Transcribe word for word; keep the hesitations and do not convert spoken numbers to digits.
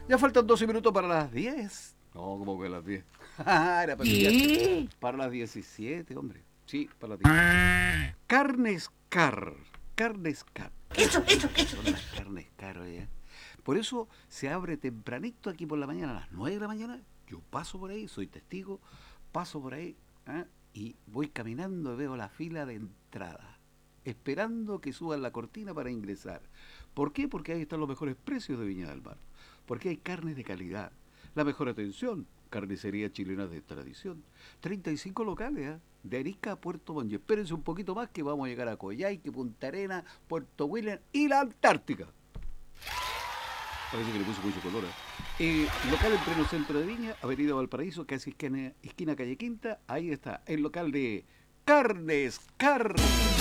Ya faltan doce minutos para las diez. No, como que las diez. Era para, ¿Qué? Para las diecisiete, hombre. Sí, para las diez. Carnes Car. Carnes Car. Eso, eso, eso. Son las carnes Car, oye. Por eso se abre tempranito aquí por la mañana, a las nueve de la mañana. Yo paso por ahí, soy testigo. Paso por ahí, ¿eh? Y voy caminando y veo la fila de entrada, esperando que suban la cortina para ingresar. ¿Por qué? Porque ahí están los mejores precios de Viña del Mar. Porque hay carnes de calidad, la mejor atención, carnicería chilena de tradición. treinta y cinco locales, ¿eh? De Arica a Puerto Montt. Espérense un poquito más que vamos a llegar a Coyhaique, Punta Arenas, Puerto William y la Antártica. Parece que le puso mucho color. ¿eh? Eh, local en pleno centro de Viña, Avenida Valparaíso, casi esquina, esquina calle Quinta. Ahí está, el local de Carnes Car.